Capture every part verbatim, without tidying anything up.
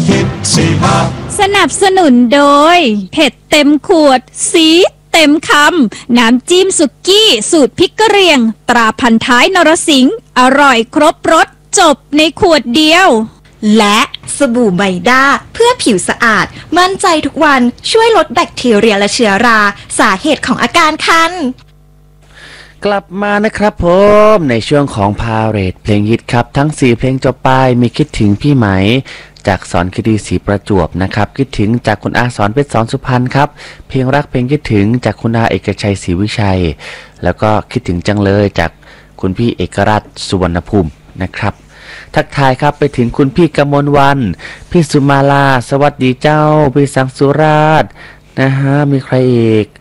ฮิตสี่ห้าสนับสนุนโดยเผ็ดเต็มขวดสีเต็มคำน้ำจิ้มสุกี้สูตรพริกกะเหรี่ยงตราพันท้ายนรสิงห์อร่อยครบรสจบในขวดเดียวและสบู่ไมด้าเพื่อผิวสะอาดมั่นใจทุกวันช่วยลดแบคทีเรียและเชื้อราสาเหตุของอาการคันกลับมานะครับผมในช่วงของพาเรดเพลงฮิตครับทั้งสี่เพลงจบไปมีคิดถึงพี่ไหมจากสอนคดีศรีประจวบนะครับคิดถึงจากคุณอาสอนเพชรสอนสุพรรณครับเพลงรักเพลงคิดถึงจากคุณอาเอกชัยศรีวิชัยแล้วก็คิดถึงจังเลยจากคุณพี่เอกราชสุวรรณภูมินะครับทักทายครับไปถึงคุณพี่กมลวันพี่สุมาลาสวัสดีเจ้าพี่สังสุราชนะฮะมีใครอีก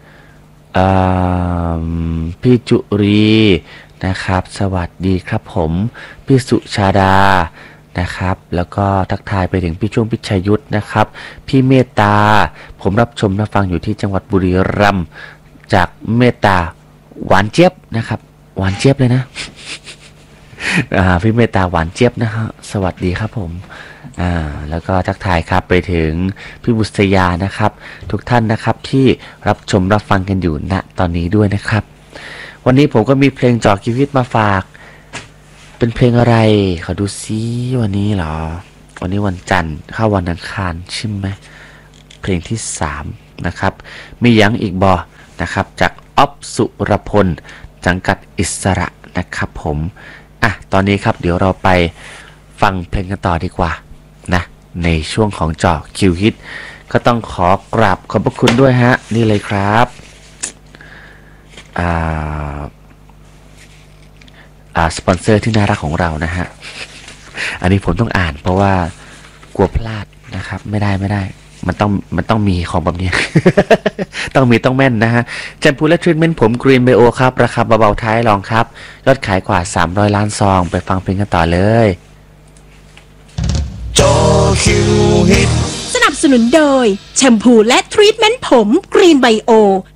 พี่จุรีนะครับสวัสดีครับผมพี่สุชาดานะครับแล้วก็ทักทายไปถึงพี่ช่วงพิชยุทธนะครับพี่เมตตาผมรับชมรับฟังอยู่ที่จังหวัดบุรีรัมย์จากเมตตาหวานเจี๊ยบนะครับหวานเจี๊ยบเลยนะพี่เมตตาหวานเจี๊ยบนะฮะสวัสดีครับผมอ่าแล้วก็ทักทายครับไปถึงพี่บุษยานะครับทุกท่านนะครับที่รับชมรับฟังกันอยู่ณตอนนี้ด้วยนะครับวันนี้ผมก็มีเพลงเจาะชีวิตมาฝากเป็นเพลงอะไรขอดูซิวันนี้เหรอวันนี้วันจันทร์เข้าวันอังคารใช่ไหมเพลงที่สามนะครับมียังอีกบอนะครับจากอ๊อฟสุรพลจังกัดอิสระนะครับผมอ่ะตอนนี้ครับเดี๋ยวเราไปฟังเพลงกันต่อดีกว่านะในช่วงของเจาะคิวฮิตก็ต้องขอกราบขอบพระคุณด้วยฮะนี่เลยครับอ่าอ่าสปอนเซอร์ที่น่ารักของเรานะฮะอันนี้ผมต้องอ่านเพราะว่ากลัวพลาดนะครับไม่ได้ไม่ได้มันต้องมันต้องมีของแบบนี้ ต้องมีต้องแม่นนะฮะแชมพูและทรีทเมนต์ผมกรีนไบโอครับราคาเบาๆท้ายรองครับยอดขายกว่าสามร้อยล้านซองไปฟังเพลงกันต่อเลยจอคิวฮิตสนับสนุนโดยแชมพูและทรีทเมนต์ผมกรีนไบโอ